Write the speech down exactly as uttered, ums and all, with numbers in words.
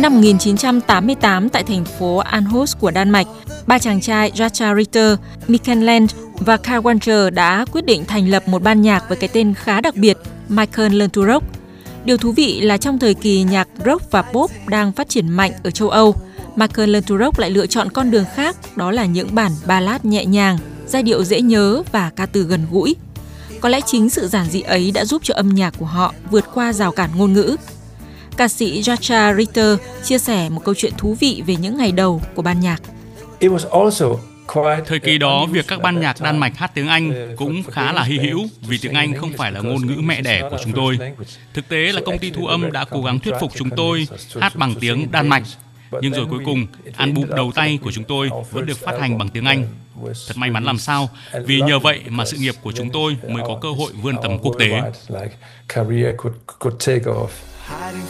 Năm một nghìn chín trăm tám mươi tám tại thành phố Aarhus của Đan Mạch, ba chàng trai Jascha Ritter, Michael Land và Karl Wanger đã quyết định thành lập một ban nhạc với cái tên khá đặc biệt, Michael Learns to Rock. Điều thú vị là trong thời kỳ nhạc rock và pop đang phát triển mạnh ở châu Âu, Michael Learns to Rock lại lựa chọn con đường khác, đó là những bản ballad nhẹ nhàng, giai điệu dễ nhớ và ca từ gần gũi. Có lẽ chính sự giản dị ấy đã giúp cho âm nhạc của họ vượt qua rào cản ngôn ngữ. Ca sĩ Jascha Ritter chia sẻ một câu chuyện thú vị về những ngày đầu của ban nhạc. Thời kỳ đó, việc các ban nhạc Đan Mạch hát tiếng Anh cũng khá là hy hữu vì tiếng Anh không phải là ngôn ngữ mẹ đẻ của chúng tôi. Thực tế là công ty thu âm đã cố gắng thuyết phục chúng tôi hát bằng tiếng Đan Mạch. Nhưng rồi cuối cùng, album đầu tay của chúng tôi vẫn được phát hành bằng tiếng Anh. Thật may mắn làm sao, vì nhờ vậy mà sự nghiệp của chúng tôi mới có cơ hội vươn tầm quốc tế.